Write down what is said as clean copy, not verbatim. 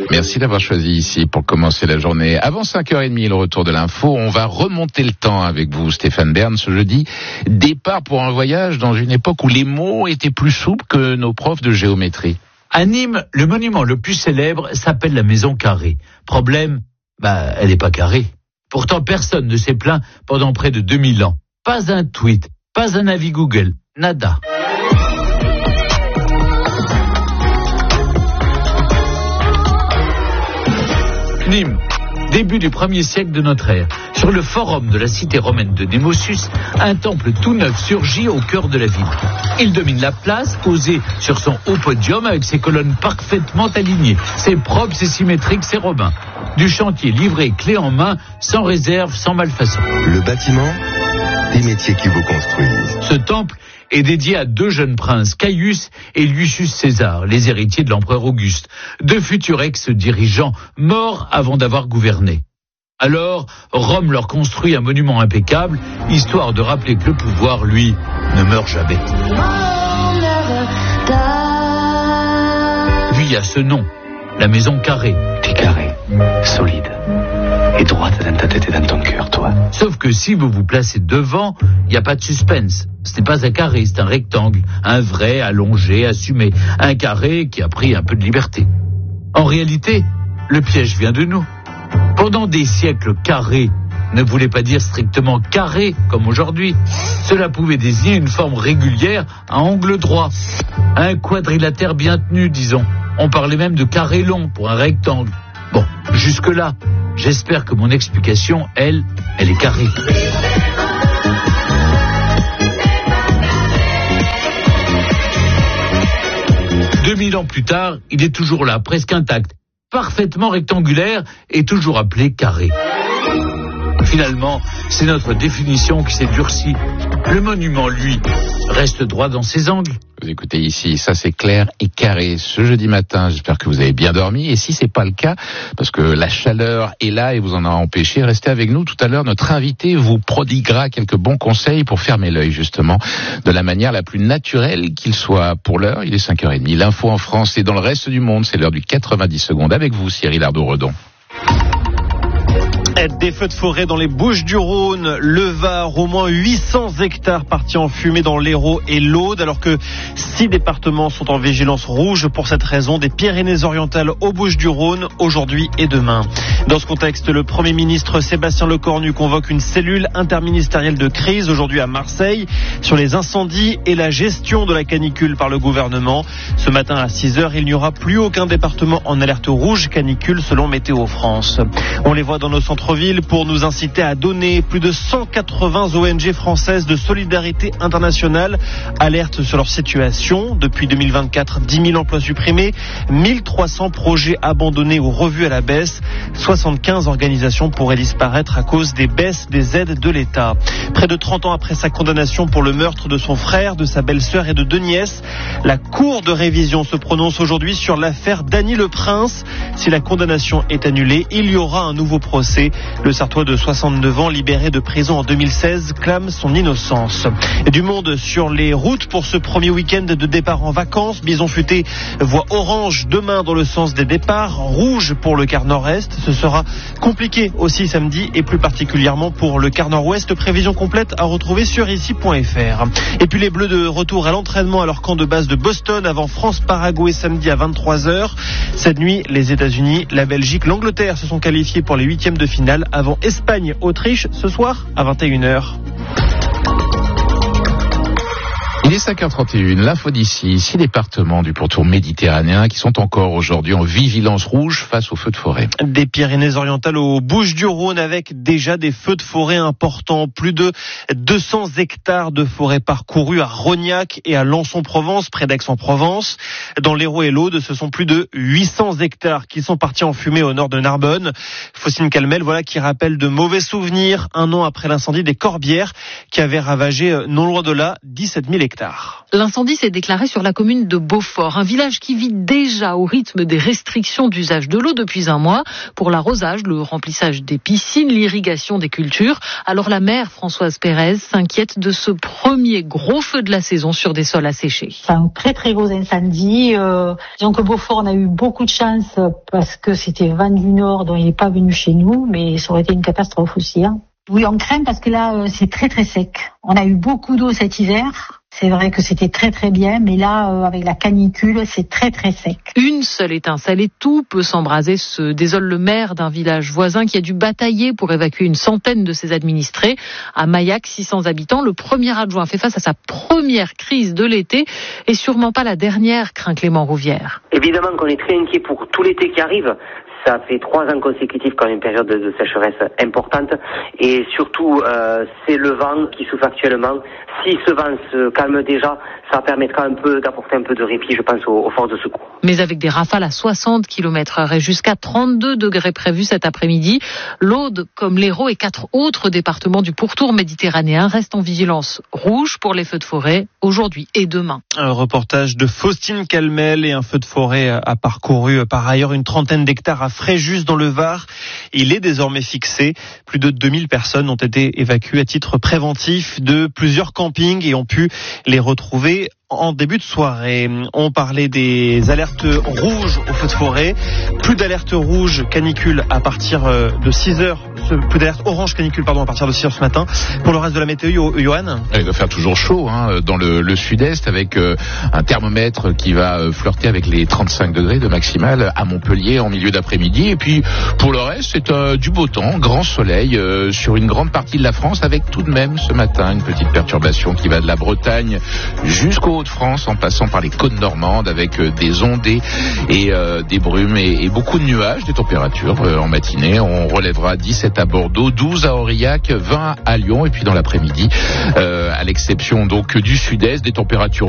Merci d'avoir choisi ici pour commencer la journée. Avant 5h30, le retour de l'info, on va remonter le temps avec vous, Stéphane Bern, ce jeudi. Départ pour un voyage dans une époque où les mots étaient plus souples que nos profs de géométrie. À Nîmes, le monument le plus célèbre s'appelle la Maison Carrée. Problème, elle n'est pas carrée. Pourtant, personne ne s'est plaint pendant près de 2000 ans. Pas un tweet, pas un avis Google, nada. Nîmes, début du 1er siècle de notre ère. Sur le forum de la cité romaine de Némosus, un temple tout neuf surgit au cœur de la ville. Il domine la place, posé sur son haut podium avec ses colonnes parfaitement alignées. C'est propre, c'est symétrique, c'est romain. Du chantier livré clé en main, sans réserve, sans malfaçon. Le bâtiment, des métiers qui vous construisent. Ce temple est dédié à deux jeunes princes, Caius et Lucius César, les héritiers de l'empereur Auguste, deux futurs ex-dirigeants morts avant d'avoir gouverné. Alors, Rome leur construit un monument impeccable, histoire de rappeler que le pouvoir, lui, ne meurt jamais. Puis il y a ce nom, la Maison Carrée. T'es carré, solide, et droite dans ta tête et dans ton cœur, toi. Sauf que si vous vous placez devant, il n'y a pas de suspense. Ce n'est pas un carré, c'est un rectangle, un vrai, allongé, assumé. Un carré qui a pris un peu de liberté. En réalité, le piège vient de nous. Pendant des siècles, carré ne voulait pas dire strictement carré, comme aujourd'hui. Cela pouvait désigner une forme régulière à angle droit. Un quadrilatère bien tenu, disons. On parlait même de carré long pour un rectangle. Bon, jusque-là, j'espère que mon explication, elle est carrée. « 2000 ans plus tard, il est toujours là, presque intact, parfaitement rectangulaire et toujours appelé carré. Finalement, c'est notre définition qui s'est durcie. Le monument, lui, reste droit dans ses angles. » Vous écoutez ici, ça c'est clair et carré. Ce jeudi matin, j'espère que vous avez bien dormi. Et si c'est pas le cas, parce que la chaleur est là et vous en a empêché, restez avec nous. Tout à l'heure, notre invité vous prodiguera quelques bons conseils pour fermer l'œil, justement, de la manière la plus naturelle qu'il soit. Pour l'heure, il est 5h30. L'info en France et dans le reste du monde, c'est l'heure du 90 secondes. Avec vous, Cyril Ardo-Redon. Des feux de forêt dans les Bouches-du-Rhône, le Var, au moins 800 hectares partis en fumée dans l'Hérault et l'Aude, alors que 6 départements sont en vigilance rouge pour cette raison, des Pyrénées-Orientales aux Bouches-du-Rhône, aujourd'hui et demain. Dans ce contexte, le Premier ministre Sébastien Lecornu convoque une cellule interministérielle de crise aujourd'hui à Marseille sur les incendies et la gestion de la canicule par le gouvernement. Ce matin à 6h, il n'y aura plus aucun département en alerte rouge canicule selon Météo France. On les voit dans nos centres-villes pour nous inciter à donner. Plus de 180 ONG françaises de solidarité internationale alertent sur leur situation. Depuis 2024, 10 000 emplois supprimés, 1300 projets abandonnés ou revus à la baisse. 75 organisations pourraient disparaître à cause des baisses des aides de l'État. Près de 30 ans après sa condamnation pour le meurtre de son frère, de sa belle-sœur et de deux nièces, la Cour de révision se prononce aujourd'hui sur l'affaire Dany Le Prince. Si la condamnation est annulée, il y aura un nouveau procès. Le Sartois de 69 ans, libéré de prison en 2016, clame son innocence. Et du monde sur les routes pour ce premier week-end de départ en vacances. Bison Futé voit orange demain dans le sens des départs, rouge pour le quart nord-est. Ce sera compliqué aussi samedi et plus particulièrement pour le quart nord-ouest. Prévision complète à retrouver sur ici.fr. Et puis les Bleus de retour à l'entraînement à leur camp de base de Boston avant France-Paraguay samedi à 23h. Cette nuit, les États-Unis, la Belgique, l'Angleterre se sont qualifiés pour les huitièmes de finale avant Espagne-Autriche ce soir à 21h. Il est 5h31, l'info d'ici, 6 départements du pourtour méditerranéen qui sont encore aujourd'hui en vigilance rouge face aux feux de forêt. Des Pyrénées-Orientales aux Bouches-du-Rhône avec déjà des feux de forêt importants. Plus de 200 hectares de forêt parcourus à Rognac et à Lançon-Provence, près d'Aix-en-Provence. Dans l'Hérault et l'Aude, ce sont plus de 800 hectares qui sont partis en fumée au nord de Narbonne. Faustine Calmel, voilà qui rappelle de mauvais souvenirs un an après l'incendie des Corbières qui avait ravagé non loin de là 17 000 hectares. hectares. L'incendie s'est déclaré sur la commune de Beaufort, un village qui vit déjà au rythme des restrictions d'usage de l'eau depuis un mois pour l'arrosage, le remplissage des piscines, l'irrigation des cultures. Alors la maire Françoise Pérez s'inquiète de ce premier gros feu de la saison sur des sols asséchés. C'est un très très gros incendie. Disons que Beaufort, on a eu beaucoup de chance parce que c'était vent du nord, donc il n'est pas venu chez nous, mais ça aurait été une catastrophe aussi. Oui, on craint parce que là, c'est très très sec. On a eu beaucoup d'eau cet hiver. C'est vrai que c'était très très bien, mais là, avec la canicule, c'est très très sec. Une seule étincelle et tout peut s'embraser, se désole le maire d'un village voisin qui a dû batailler pour évacuer une centaine de ses administrés. À Maillac, 600 habitants, le premier adjoint fait face à sa première crise de l'été et sûrement pas la dernière, craint Clément Rouvière. Évidemment qu'on est très inquiet pour tout l'été qui arrive. Ça fait 3 ans consécutifs qu'on a une période de sécheresse importante et surtout c'est le vent qui souffle actuellement. Si ce vent se calme déjà, ça permettra d'apporter un peu de répit, je pense, aux forces de secours. Mais avec des rafales à 60 km/h et jusqu'à 32 degrés prévus cet après-midi, l'Aude, comme l'Hérault et 4 autres départements du pourtour méditerranéen restent en vigilance rouge pour les feux de forêt aujourd'hui et demain. Un reportage de Faustine Calmel et un feu de forêt a parcouru par ailleurs une trentaine d'hectares à Fréjus dans le Var. Il est désormais fixé. Plus de 2000 personnes ont été évacuées à titre préventif de plusieurs campings et ont pu les retrouver en début de soirée. On parlait des alertes rouges au feu de forêt. Plus d'alertes rouges canicule à partir de 6h. Plus d'alertes orange canicule, à partir de 6h ce matin. Pour le reste de la météo, Johan. Il doit faire toujours chaud dans le sud-est avec un thermomètre qui va flirter avec les 35 degrés de maximale à Montpellier en milieu d'après-midi. Et puis pour le reste, c'est du beau temps, grand soleil sur une grande partie de la France avec tout de même ce matin une petite perturbation qui va de la Bretagne jusqu'au de France en passant par les côtes normandes avec des ondées et des brumes et beaucoup de nuages, des températures en matinée. On relèvera 17 à Bordeaux, 12 à Aurillac, 20 à Lyon et puis dans l'après-midi, à l'exception donc du sud-est, des températures